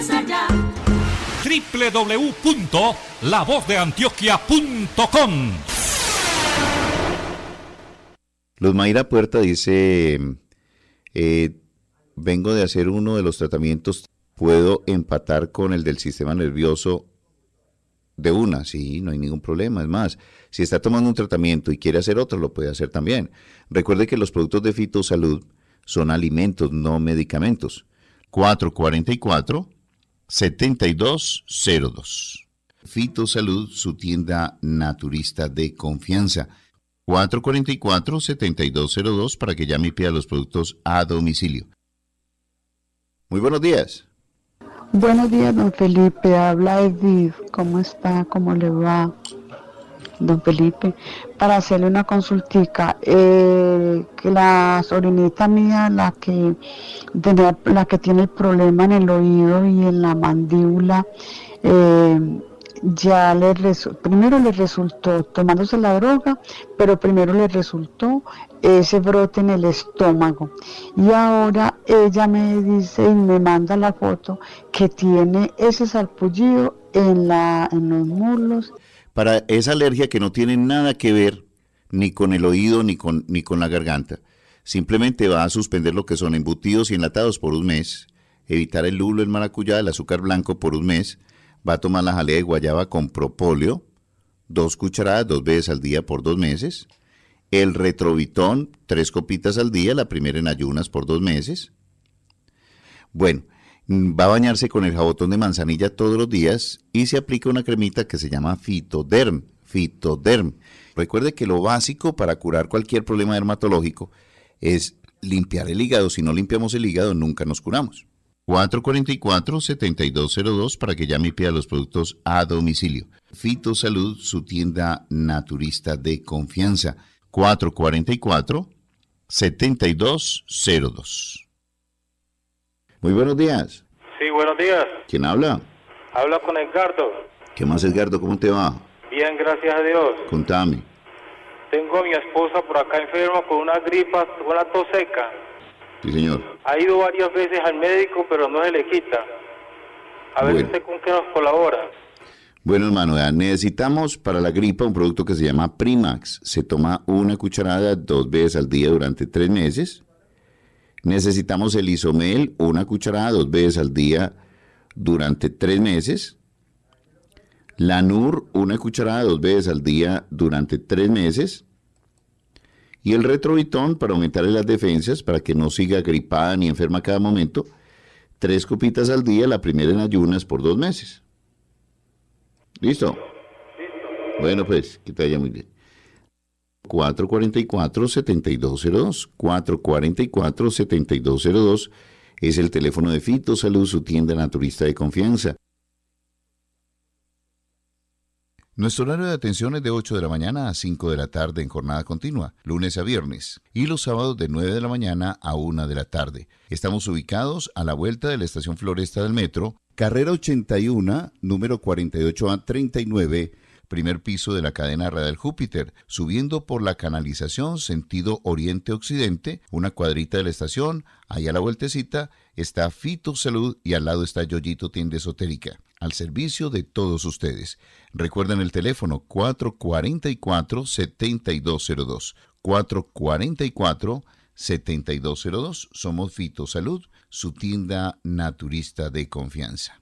www.lavozdeantioquia.com. Luz Mayra Puerta dice, vengo de hacer uno de los tratamientos, ¿puedo empatar con el del sistema nervioso de una? Sí, no hay ningún problema. Es más, si está tomando un tratamiento y quiere hacer otro, lo puede hacer también. Recuerde que los productos de Fitosalud son alimentos, no medicamentos. 444-7202. Fitosalud, su tienda naturista de confianza. 444-7202 para que llame y pida los productos a domicilio. Muy buenos días. Buenos días, don Felipe. Habla Edith. ¿Cómo está? ¿Cómo le va? Don Felipe, para hacerle una consultica, que la sobrinita mía, la que tiene el problema en el oído y en la mandíbula, primero le resultó tomándose la droga, pero primero le resultó ese brote en el estómago, y ahora ella me dice y me manda la foto que tiene ese sarpullido en los muslos. Para esa alergia que no tiene nada que ver ni con el oído ni con la garganta, simplemente va a suspender lo que son embutidos y enlatados por un mes, evitar el lulo, el maracuyá, el azúcar blanco por un mes, va a tomar la jalea de guayaba con propóleo, 2 cucharadas 2 veces al día por 2 meses, el retrovitón, 3 copitas al día, la primera en ayunas por 2 meses. Bueno, va a bañarse con el jabotón de manzanilla todos los días y se aplica una cremita que se llama Fitoderm. Recuerde que lo básico para curar cualquier problema dermatológico es limpiar el hígado. Si no limpiamos el hígado, nunca nos curamos. 444-7202 para que llame y pida los productos a domicilio. Fitosalud, su tienda naturista de confianza. 444-7202. Muy buenos días. Sí, buenos días. ¿Quién habla? Habla con Edgardo. ¿Qué más, Edgardo? ¿Cómo te va? Bien, gracias a Dios. Contame. Tengo a mi esposa por acá enferma con una gripa, con una tos seca. Sí, señor. Ha ido varias veces al médico, pero no se le quita. A ver usted con qué nos colabora. Bueno, hermano, necesitamos para la gripa un producto que se llama Primax. Se toma 1 cucharada 2 veces al día durante 3 meses. Necesitamos el Isomel, 1 cucharada 2 veces al día durante 3 meses. Lanur, 1 cucharada 2 veces al día durante 3 meses. Y el Retrovitón para aumentarle las defensas, para que no siga gripada ni enferma a cada momento. 3 copitas al día, la primera en ayunas por 2 meses. ¿Listo? Bueno, pues, que te vaya muy bien. 444-7202. 444-7202 es el teléfono de Fitosalud, su tienda naturista de confianza. Nuestro horario de atención es de 8 de la mañana a 5 de la tarde en jornada continua, lunes a viernes, y los sábados de 9 de la mañana a 1 de la tarde. Estamos ubicados a la vuelta de la estación Floresta del Metro, carrera 81, número 48A39, primer piso de la cadena radial Júpiter, subiendo por la canalización sentido oriente-occidente, una cuadrita de la estación, ahí a la vueltecita está Fitosalud y al lado está Yoyito Tienda Esotérica, al servicio de todos ustedes. Recuerden el teléfono 444-7202, 444-7202, somos Fitosalud, su tienda naturista de confianza.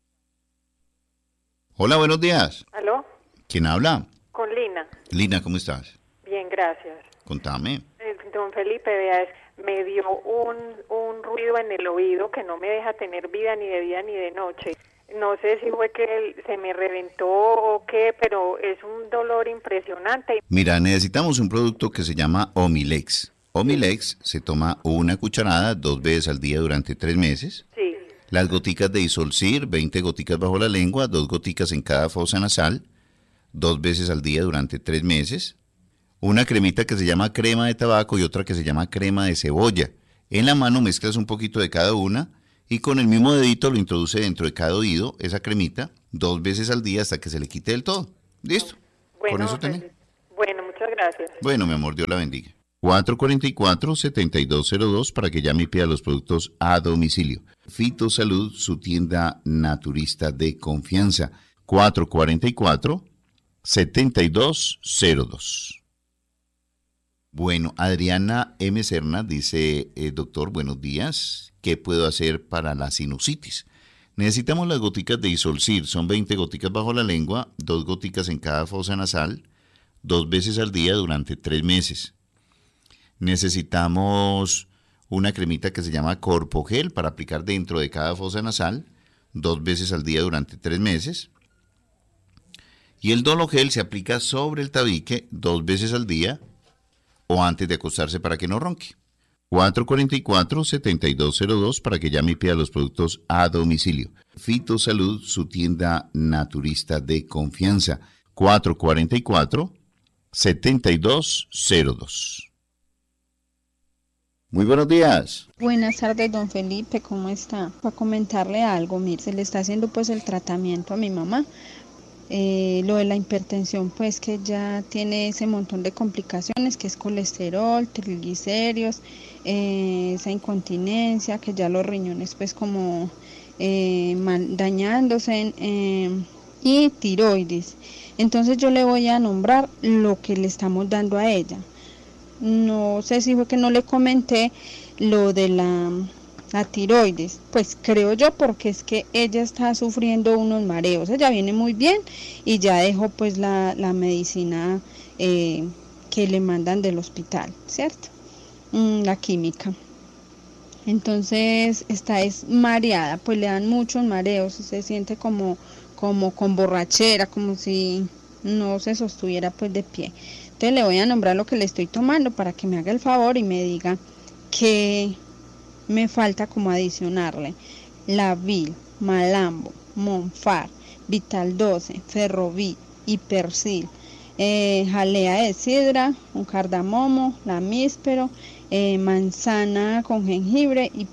Hola, buenos días. ¿Aló? ¿Quién habla? Con Lina. Lina, ¿cómo estás? Bien, gracias. Contame. Don Felipe, vea, me dio un ruido en el oído que no me deja tener vida ni de día ni de noche. No sé si fue que se me reventó o qué, pero es un dolor impresionante. Mira, necesitamos un producto que se llama Omilex. Omilex se toma 1 cucharada 2 veces al día durante 3 meses. Sí. Las goticas de Isolcir, 20 goticas bajo la lengua, 2 goticas en cada fosa nasal, 2 veces al día durante 3 meses. Una cremita que se llama crema de tabaco y otra que se llama crema de cebolla. En la mano mezclas un poquito de cada una y con el mismo dedito lo introduce dentro de cada oído, esa cremita, 2 veces al día hasta que se le quite del todo. ¿Listo? Bueno, con eso tenés. Bueno, muchas gracias. Bueno, mi amor, Dios la bendiga. 444-7202 para que llame y pida los productos a domicilio. Fitosalud, su tienda naturista de confianza. 444-7202. Bueno, Adriana M. Serna dice, doctor, buenos días, ¿qué puedo hacer para la sinusitis? Necesitamos las goticas de Isolcir, son 20 goticas bajo la lengua, 2 goticas en cada fosa nasal, 2 veces al día durante 3 meses. Necesitamos una cremita que se llama Corpogel para aplicar dentro de cada fosa nasal, 2 veces al día durante 3 meses. Y el Dologel se aplica sobre el tabique 2 veces al día o antes de acostarse para que no ronque. 444-7202 para que llame y pida los productos a domicilio. Fitosalud, su tienda naturista de confianza. 444-7202. Muy buenos días. Buenas tardes, don Felipe, ¿cómo está? Para comentarle algo, mire, se le está haciendo pues el tratamiento a mi mamá. Lo de la hipertensión, pues que ya tiene ese montón de complicaciones, que es colesterol, triglicéridos, esa incontinencia, que ya los riñones pues como dañándose y tiroides. Entonces yo le voy a nombrar lo que le estamos dando a ella. No sé si fue que no le comenté lo de la tiroides, pues creo yo, porque es que ella está sufriendo unos mareos. Ella viene muy bien y ya dejó pues la medicina que le mandan del hospital, ¿cierto? La química. Entonces está es mareada, pues le dan muchos mareos, se siente como con borrachera, como si no se sostuviera pues de pie. Entonces le voy a nombrar lo que le estoy tomando para que me haga el favor y me diga que me falta como adicionarle: Lavil, Malambo, Monfar, Vital 12, Ferrovit, Hipersil, jalea de sidra, un cardamomo, la míspero, manzana con jengibre y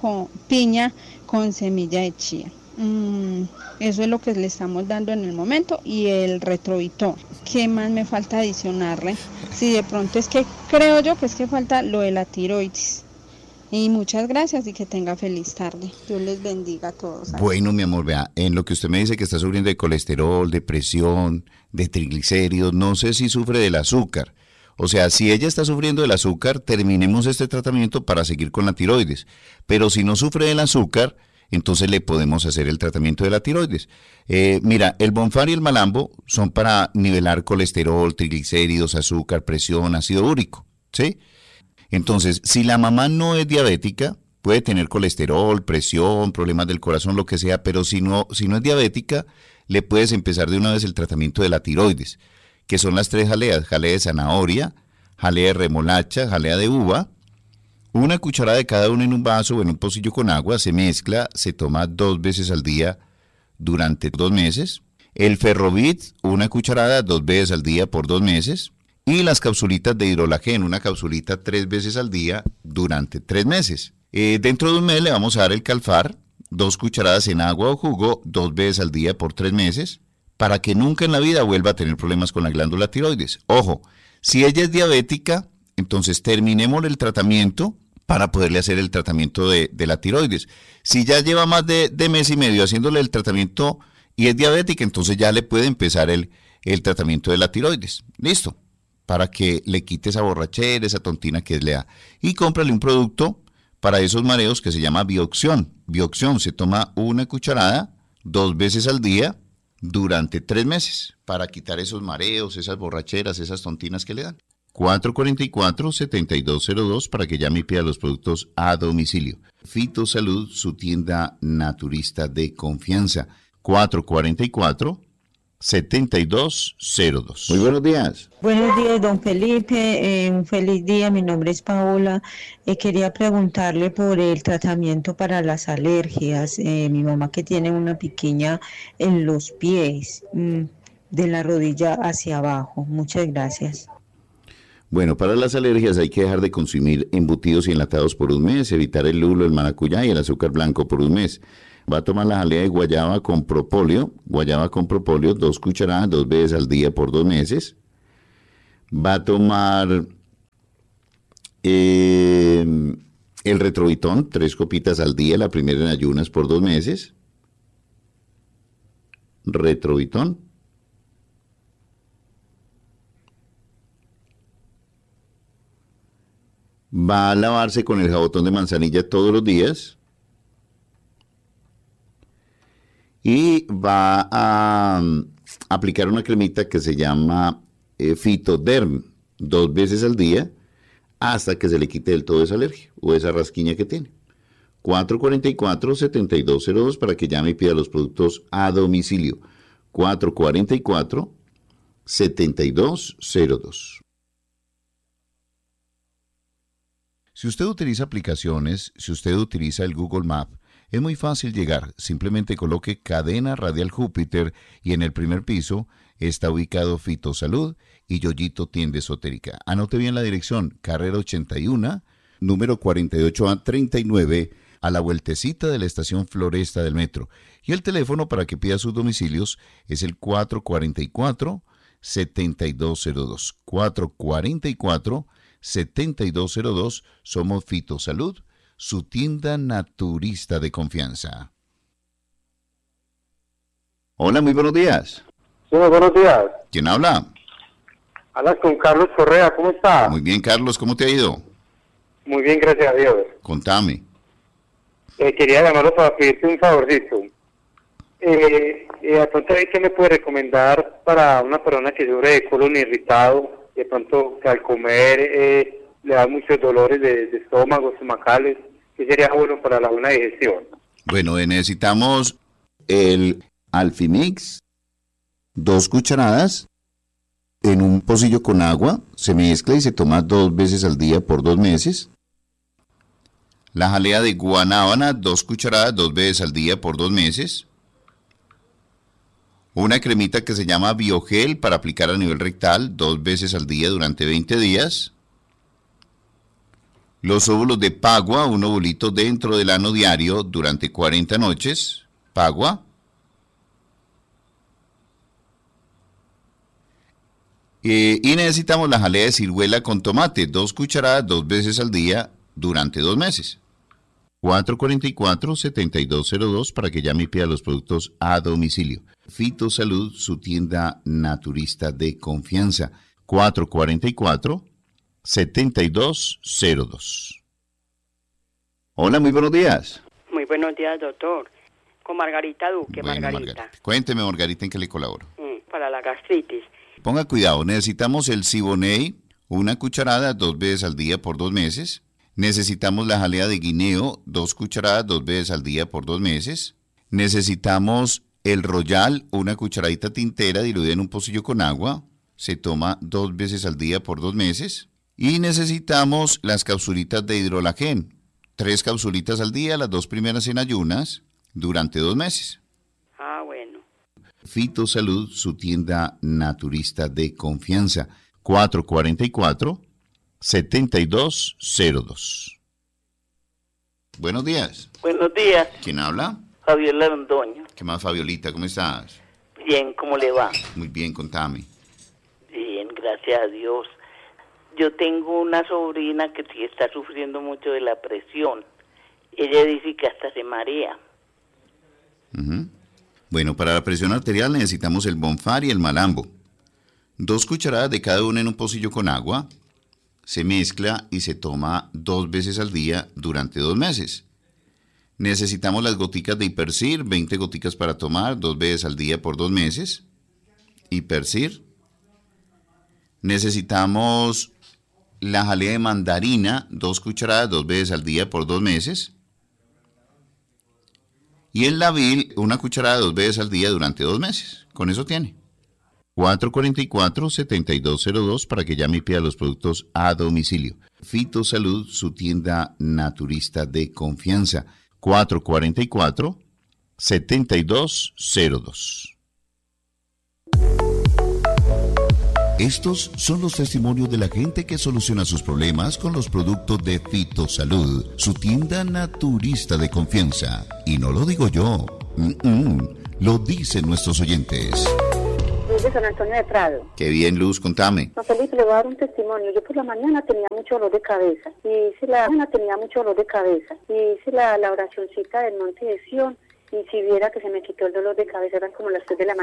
piña con semilla de chía. Eso es lo que le estamos dando en el momento, y el Retrovitor. ¿Qué más me falta adicionarle? Si de pronto es que creo yo que es que falta lo de la tiroides. Y muchas gracias y que tenga feliz tarde. Dios les bendiga a todos. Bueno, mi amor, vea, en lo que usted me dice que está sufriendo de colesterol, de presión, de triglicéridos, no sé si sufre del azúcar. O sea, si ella está sufriendo del azúcar, terminemos este tratamiento para seguir con la tiroides. Pero si no sufre del azúcar, entonces le podemos hacer el tratamiento de la tiroides. Mira, el Bonfar y el Malambo son para nivelar colesterol, triglicéridos, azúcar, presión, ácido úrico, ¿sí? Entonces, si la mamá no es diabética, puede tener colesterol, presión, problemas del corazón, lo que sea, pero si no es diabética, le puedes empezar de una vez el tratamiento de la tiroides, que son las 3 jaleas: jalea de zanahoria, jalea de remolacha, jalea de uva. Una cucharada de cada una en un vaso o en un pocillo con agua, se mezcla, se toma 2 veces al día durante 2 meses. El Ferrovit, una cucharada 2 veces al día por 2 meses. Y las capsulitas de hidrolagén, una capsulita 3 veces al día durante 3 meses. Dentro de un mes le vamos a dar el Calfar, 2 cucharadas en agua o jugo, 2 veces al día por 3 meses, para que nunca en la vida vuelva a tener problemas con la glándula tiroides. Ojo, si ella es diabética, entonces terminemos el tratamiento para poderle hacer el tratamiento de la tiroides. Si ya lleva más de mes y medio haciéndole el tratamiento y es diabética, entonces ya le puede empezar el tratamiento de la tiroides. Listo, para que le quite esa borrachera, esa tontina que le da. Y cómprale un producto para esos mareos que se llama Bioxión. Bioxión se toma una cucharada 2 veces al día durante 3 meses para quitar esos mareos, esas borracheras, esas tontinas que le dan. 444-7202 para que llame y pida los productos a domicilio. Fitosalud, su tienda naturista de confianza. 444-7202. Muy buenos días. Buenos días, don Felipe. Un feliz día. Mi nombre es Paola. Quería preguntarle por el tratamiento para las alergias. Mi mamá, que tiene una piquiña en los pies, de la rodilla hacia abajo. Muchas gracias. Bueno, para las alergias hay que dejar de consumir embutidos y enlatados por un mes, evitar el lulo, el maracuyá y el azúcar blanco por un mes. Va a tomar la jalea de guayaba con propóleo, 2 cucharadas 2 veces al día por 2 meses. Va a tomar El Retrovitón, 3 copitas al día, la primera en ayunas por 2 meses. Retrovitón. Va a lavarse con el jabotón de manzanilla todos los días. Y va a aplicar una cremita que se llama Fitoderm 2 veces al día hasta que se le quite del todo esa alergia o esa rasquiña que tiene. 444-7202 para que llame y pida los productos a domicilio. 444-7202. Si usted utiliza aplicaciones, si usted utiliza el Google Maps, es muy fácil llegar. Simplemente coloque Cadena Radial Júpiter y en el primer piso está ubicado Fitosalud y Yoyito Tienda Esotérica. Anote bien la dirección, carrera 81, número 48A39, a la vueltecita de la estación Floresta del metro. Y el teléfono para que pida sus domicilios es el 444-7202. 444-7202. Somos Fitosalud, su tienda naturista de confianza. Hola, muy buenos días. Sí, muy buenos días. ¿Quién habla? Hablas con Carlos Correa, ¿cómo está? Muy bien, Carlos, ¿cómo te ha ido? Muy bien, gracias a Dios. Contame. Quería llamarlo para pedirte un favorcito. De pronto, ¿qué me puede recomendar para una persona que sufre de colon irritado? De pronto, que al comer le da muchos dolores de estómago, estomacales. ¿Qué sería bueno para la buena digestión? Bueno, necesitamos el Alfimix, 2 cucharadas en un pocillo con agua, se mezcla y se toma 2 veces al día por 2 meses. La jalea de guanábana, 2 cucharadas, 2 veces al día por 2 meses. Una cremita que se llama Biogel para aplicar a nivel rectal, 2 veces al día durante 20 días. Los óvulos de Pagua, un ovulito dentro del ano diario durante 40 noches. Pagua. Y necesitamos la jalea de ciruela con tomate, 2 cucharadas, 2 veces al día durante 2 meses. 444-7202 para que llame y pida los productos a domicilio. Fitosalud, su tienda naturista de confianza. 444-7202. Hola, muy buenos días. Muy buenos días, doctor. Con Margarita Duque, Bueno, Margarita. Cuénteme, Margarita, ¿en qué le colaboro? Para la gastritis. Ponga cuidado, necesitamos el Siboney, 1 cucharada 2 veces al día por 2 meses. Necesitamos la jalea de guineo, 2 cucharadas 2 veces al día por 2 meses. Necesitamos el Royal, 1 cucharadita tintera diluida en un pocillo con agua. Se toma 2 veces al día por 2 meses. Y necesitamos las capsulitas de hidrolagen, 3 capsulitas al día, las 2 primeras en ayunas, durante 2 meses. Ah, bueno. Fitosalud, su tienda naturista de confianza. 444-7202. Buenos días. Buenos días, ¿Quién habla? Javier Londoño. ¿Qué más, Fabiolita? ¿Cómo estás? Bien, ¿cómo le va? Muy bien, contame. Bien, gracias a Dios. Yo tengo una sobrina que sí está sufriendo mucho de la presión. Ella dice que hasta se marea. Bueno, para la presión arterial necesitamos el Bonfar y el Malambo. 2 cucharadas de cada una en un pocillo con agua. Se mezcla y se toma 2 veces al día durante 2 meses. Necesitamos las goticas de Hipercir, 20 goticas para tomar 2 veces al día por 2 meses. Hipercir. Necesitamos la jalea de mandarina, 2 cucharadas 2 veces al día por 2 meses. Y el Lavil, 1 cucharada 2 veces al día durante 2 meses. Con eso tiene. 444-7202 para que llame y pida los productos a domicilio. Fitosalud, su tienda naturista de confianza. 444-7202. Estos son los testimonios de la gente que soluciona sus problemas con los productos de Fitosalud, su tienda naturista de confianza. Y no lo digo yo, lo dicen nuestros oyentes. Luz de San Antonio de Prado. Qué bien, Luz, contame. Don Felipe, le voy a dar un testimonio. Yo por la mañana tenía mucho dolor de cabeza. Y hice la oracioncita del Monte de Sión. Y si viera que se me quitó el dolor de cabeza, eran como las 3 de la mañana.